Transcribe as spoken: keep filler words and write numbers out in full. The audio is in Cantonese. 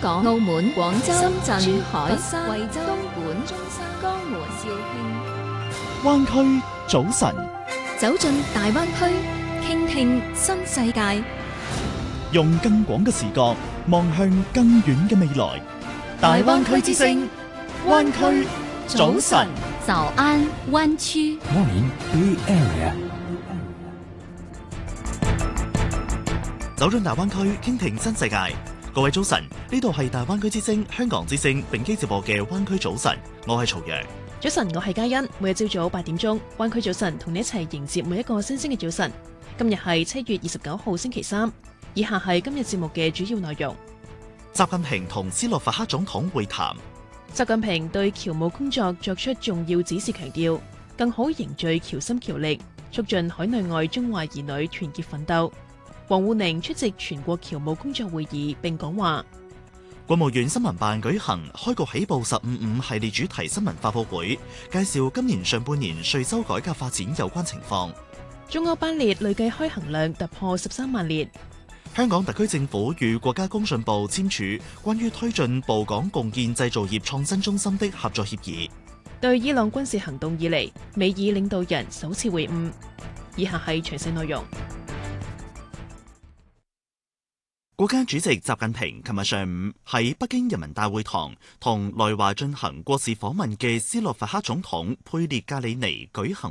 港、澳門、廣州、深圳、珠海、 佛山、 惠州、東莞、中山、江門、肇慶。 灣區早晨， 走進大灣區，傾聽新世界， 用更廣嘅視角望向更遠嘅未來。大灣區之聲，灣區早晨。 早安灣區。 Morning Bay Area。 走進大灣區，傾聽新世界。各位早晨，呢度係大灣區之聲、香港之聲並機直播嘅灣區早晨，我係曹陽。 早晨，我係嘉欣。每日朝早八點鐘，灣區早晨同你一齊迎接每一個新鮮嘅早晨。今日係七月二十九號星期三，以下係今日節目嘅主要內容。 習近平同斯洛伐克總統會談。 習近平對僑務工作作出重要指示，強調更好凝聚僑心僑力，促進海內外中華兒女團結奮鬥。王滬寧出席全國僑務工作會議並講話。 國務院新聞辦舉行開局起步十五五系列主題新聞發佈會，介紹今年上半年稅收改革發展有關情況。 中歐班列累計開行量突破十三萬列。 香港特區政府與國家工信部簽署關於推進埗港共建製造業創新中心的合作協議。 對伊朗軍事行動以嚟，美伊領導人首次會晤。以下係詳細內容。 國家主席習近平琴日上午喺北京人民大會堂同來華進行國事訪問嘅斯洛伐克總統佩列格里尼舉行